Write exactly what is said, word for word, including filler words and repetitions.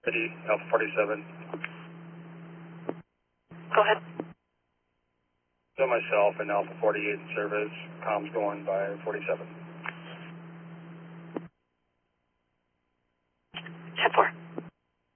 City, Alpha forty-seven. Go ahead. So myself and Alpha forty-eight in service. Comms going by forty-seven. ten four.